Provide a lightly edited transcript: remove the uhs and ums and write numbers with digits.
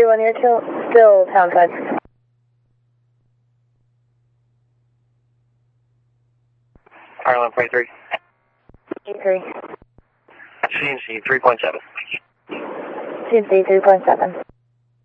31, you're still townside. Ireland 23. E3. CNC 3.7. CNC 3.7.